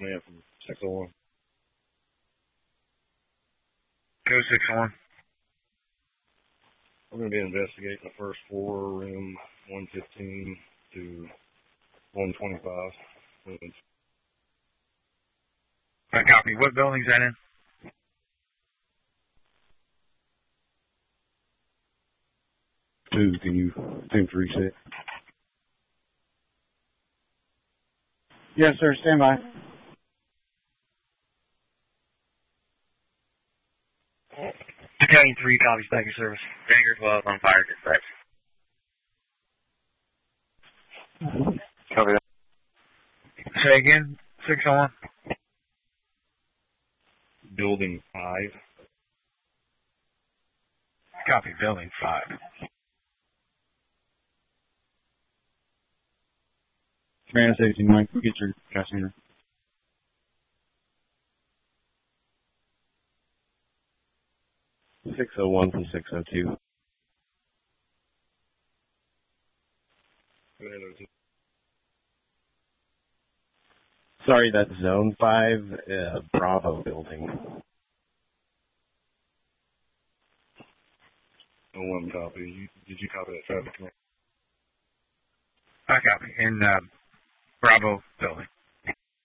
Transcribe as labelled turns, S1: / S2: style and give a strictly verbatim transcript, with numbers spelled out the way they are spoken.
S1: man from six oh one.
S2: Go six oh one.
S1: We're going to be investigating the first floor, room one fifteen to one twenty-five.
S2: I copy. What building's that in?
S1: Two, can you team three set?
S3: Yes, sir. Stand by.
S2: Battalion three copies back your service.
S4: Finger twelve on fire dispatch.
S2: Copy that. Say again, six oh one.
S1: Building five.
S2: Copy, building five.
S3: Command safety, Mike. Get your passenger.
S1: six oh one from six oh two. Sorry, that's Zone five, uh, Bravo building. Oh, one copy. Did you copy that traffic command?
S2: I copy. In uh, Bravo building.